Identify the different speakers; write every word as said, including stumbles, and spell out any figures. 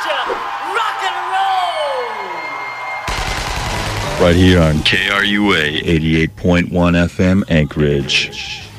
Speaker 1: Rock and roll!
Speaker 2: Right here on K R U A eighty-eight point one F M Anchorage.